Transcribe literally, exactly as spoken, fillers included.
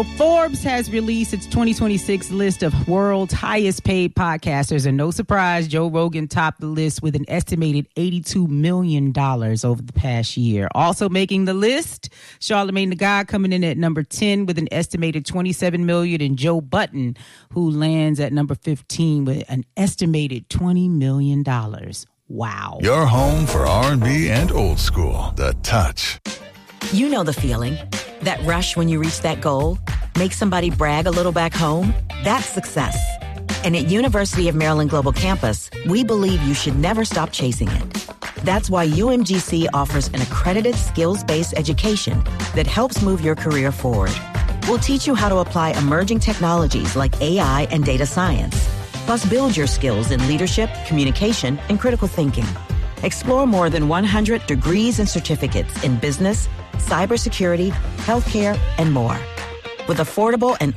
Forbes has released its twenty twenty-six list of world's highest paid podcasters, and no surprise, Joe Rogan topped the list with an estimated eighty-two million dollars over the past year. Also making the list, Charlamagne the God coming in at number ten with an estimated twenty-seven million dollars, and Joe Budden, who lands at number fifteen with an estimated twenty million dollars. Wow. Your home for R and B and old school. The Touch. You know the feeling. That rush when you reach that goal? Make somebody brag a little back home? That's success. And at University of Maryland Global Campus, we believe you should never stop chasing it. That's why U M G C offers an accredited skills-based education that helps move your career forward. We'll teach you how to apply emerging technologies like A I and data science, plus build your skills in leadership, communication, and critical thinking. Explore more than one hundred degrees and certificates in business, cybersecurity, healthcare, and more. With affordable and